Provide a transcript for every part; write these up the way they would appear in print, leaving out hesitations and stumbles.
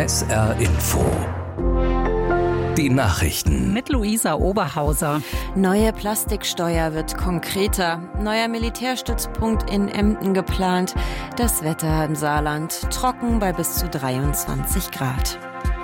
SR Info. Die Nachrichten mit Luisa Oberhauser. Neue Plastiksteuer wird konkreter. Neuer Militärstützpunkt in Emden geplant. Das Wetter im Saarland trocken bei bis zu 23 Grad.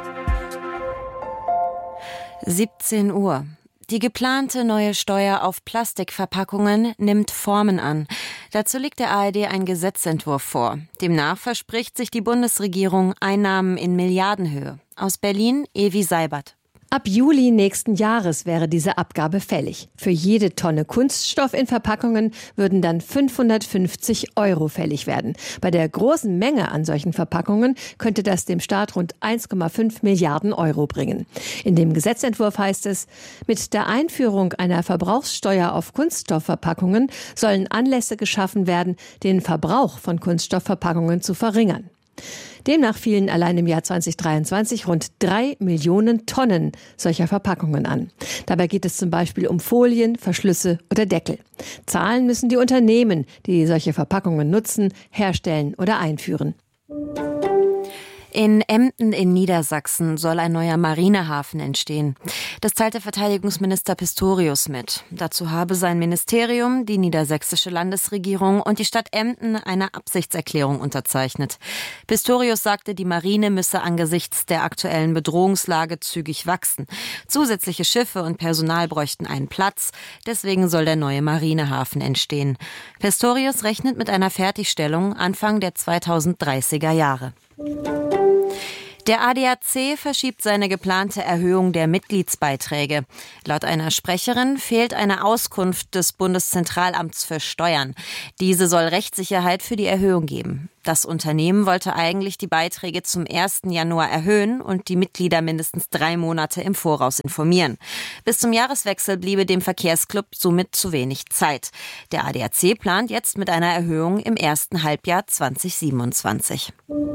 17 Uhr. Die geplante neue Steuer auf Plastikverpackungen nimmt Formen an. Dazu legt der ARD einen Gesetzentwurf vor. Demnach verspricht sich die Bundesregierung Einnahmen in Milliardenhöhe. Aus Berlin, Evi Seibert. Ab Juli nächsten Jahres wäre diese Abgabe fällig. Für jede Tonne Kunststoff in Verpackungen würden dann 550 € fällig werden. Bei der großen Menge an solchen Verpackungen könnte das dem Staat rund 1,5 Milliarden € bringen. In dem Gesetzentwurf heißt es, mit der Einführung einer Verbrauchssteuer auf Kunststoffverpackungen sollen Anlässe geschaffen werden, den Verbrauch von Kunststoffverpackungen zu verringern. Demnach fielen allein im Jahr 2023 rund 3 Millionen Tonnen solcher Verpackungen an. Dabei geht es zum Beispiel um Folien, Verschlüsse oder Deckel. Zahlen müssen die Unternehmen, die solche Verpackungen nutzen, herstellen oder einführen. In Emden in Niedersachsen soll ein neuer Marinehafen entstehen. Das teilte Verteidigungsminister Pistorius mit. Dazu habe sein Ministerium, die niedersächsische Landesregierung und die Stadt Emden eine Absichtserklärung unterzeichnet. Pistorius sagte, die Marine müsse angesichts der aktuellen Bedrohungslage zügig wachsen. Zusätzliche Schiffe und Personal bräuchten einen Platz. Deswegen soll der neue Marinehafen entstehen. Pistorius rechnet mit einer Fertigstellung Anfang der 2030er Jahre. Der ADAC verschiebt seine geplante Erhöhung der Mitgliedsbeiträge. Laut einer Sprecherin fehlt eine Auskunft des Bundeszentralamts für Steuern. Diese soll Rechtssicherheit für die Erhöhung geben. Das Unternehmen wollte eigentlich die Beiträge zum 1. Januar erhöhen und die Mitglieder mindestens 3 Monate im Voraus informieren. Bis zum Jahreswechsel bliebe dem Verkehrsclub somit zu wenig Zeit. Der ADAC plant jetzt mit einer Erhöhung im ersten Halbjahr 2027.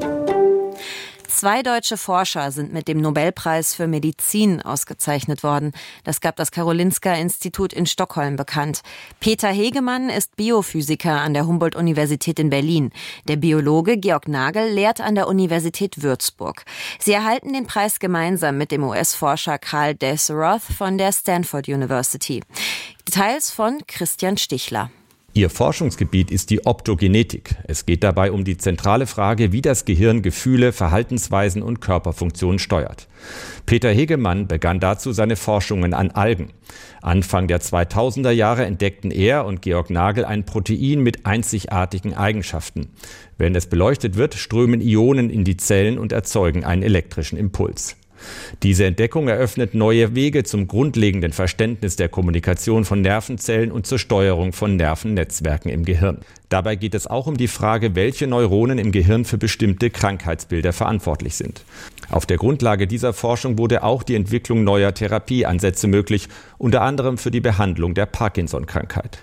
2 deutsche Forscher sind mit dem Nobelpreis für Medizin ausgezeichnet worden. Das gab das Karolinska-Institut in Stockholm bekannt. Peter Hegemann ist Biophysiker an der Humboldt-Universität in Berlin. Der Biologe Georg Nagel lehrt an der Universität Würzburg. Sie erhalten den Preis gemeinsam mit dem US-Forscher Carl Deseroth von der Stanford University. Details von Christian Stichler. Ihr Forschungsgebiet ist die Optogenetik. Es geht dabei um die zentrale Frage, wie das Gehirn Gefühle, Verhaltensweisen und Körperfunktionen steuert. Peter Hegemann begann dazu seine Forschungen an Algen. Anfang der 2000er Jahre entdeckten er und Georg Nagel ein Protein mit einzigartigen Eigenschaften. Wenn es beleuchtet wird, strömen Ionen in die Zellen und erzeugen einen elektrischen Impuls. Diese Entdeckung eröffnet neue Wege zum grundlegenden Verständnis der Kommunikation von Nervenzellen und zur Steuerung von Nervennetzwerken im Gehirn. Dabei geht es auch um die Frage, welche Neuronen im Gehirn für bestimmte Krankheitsbilder verantwortlich sind. Auf der Grundlage dieser Forschung wurde auch die Entwicklung neuer Therapieansätze möglich, unter anderem für die Behandlung der Parkinson-Krankheit.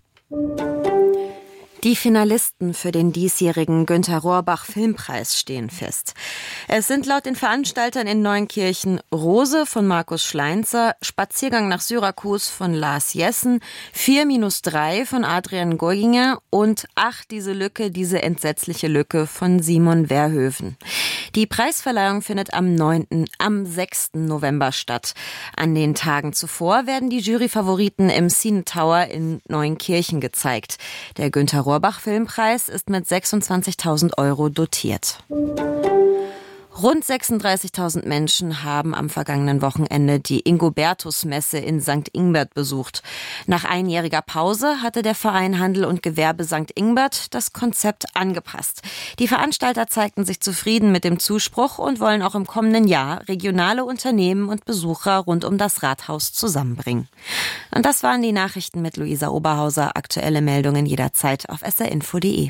Die Finalisten für den diesjährigen Günter-Rohrbach-Filmpreis stehen fest. Es sind laut den Veranstaltern in Neunkirchen Rose von Markus Schleinzer, Spaziergang nach Syrakus von Lars Jessen, 4-3 von Adrian Goginger und Ach, diese Lücke, diese entsetzliche Lücke von Simon Verhoeven. Die Preisverleihung findet am 6. November statt. An den Tagen zuvor werden die Juryfavoriten im Cine Tower in Neunkirchen gezeigt. Der Günter-Rohrbach-Filmpreis ist mit 26.000 € dotiert. Rund 36.000 Menschen haben am vergangenen Wochenende die Ingobertus-Messe in St. Ingbert besucht. Nach einjähriger Pause hatte der Verein Handel und Gewerbe St. Ingbert das Konzept angepasst. Die Veranstalter zeigten sich zufrieden mit dem Zuspruch und wollen auch im kommenden Jahr regionale Unternehmen und Besucher rund um das Rathaus zusammenbringen. Und das waren die Nachrichten mit Luisa Oberhauser. Aktuelle Meldungen jederzeit auf srinfo.de.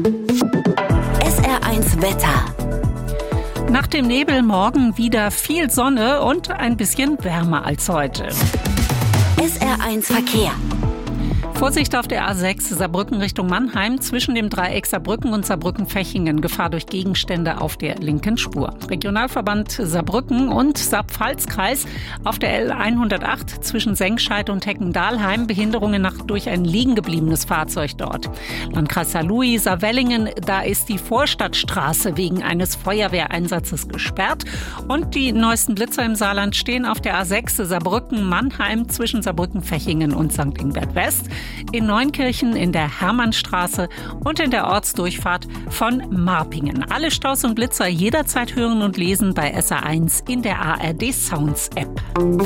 SR1 Wetter. Nach dem Nebel morgen wieder viel Sonne und ein bisschen wärmer als heute. SR1 Verkehr. Vorsicht auf der A6 Saarbrücken Richtung Mannheim zwischen dem Dreieck Saarbrücken und Saarbrücken-Fechingen. Gefahr durch Gegenstände auf der linken Spur. Regionalverband Saarbrücken und Saar-Pfalz-Kreis auf der L108 zwischen Sengscheid und Heckendahlheim. Behinderungen durch ein liegen gebliebenes Fahrzeug dort. Landkreis Saarlouis, Saarwellingen, da ist die Vorstadtstraße wegen eines Feuerwehreinsatzes gesperrt. Und die neuesten Blitzer im Saarland stehen auf der A6 Saarbrücken-Mannheim zwischen Saarbrücken-Fechingen und St. Ingbert West. In Neunkirchen in der Hermannstraße und in der Ortsdurchfahrt von Marpingen. Alle Staus und Blitzer jederzeit hören und lesen bei SR1 in der ARD Sounds App.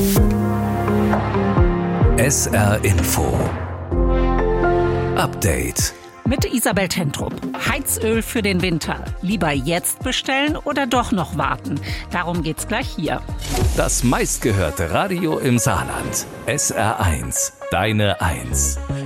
SR Info Update Mit Isabel Tentrup. Heizöl für den Winter. Lieber jetzt bestellen oder doch noch warten? Darum geht's gleich hier. Das meistgehörte Radio im Saarland. SR1, deine Eins.